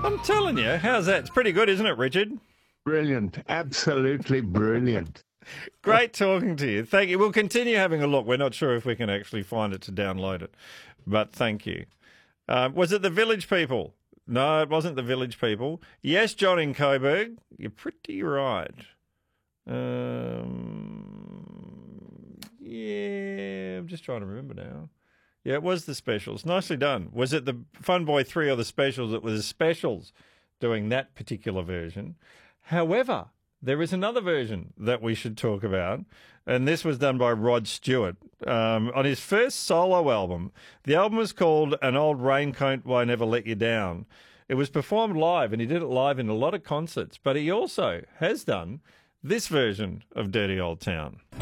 I'm telling you, how's that? It's pretty good, isn't it, Richard? Brilliant. Absolutely brilliant. Great talking to you. Thank you. We'll continue having a look. We're not sure if we can actually find it to download it, but thank you. Was it the Village People? No, it wasn't the Village People. Yes, John in Coburg. You're pretty right. Yeah, I'm just trying to remember now. Yeah, it was the Specials. Nicely done. Was it the Fun Boy 3 or the Specials? It was the Specials doing that particular version. However, there is another version that we should talk about, and this was done by Rod Stewart on his first solo album. The album was called An Old Raincoat Won't Ever Let You Down. It was performed live, and he did it live in a lot of concerts, but he also has done this version of Dirty Old Town.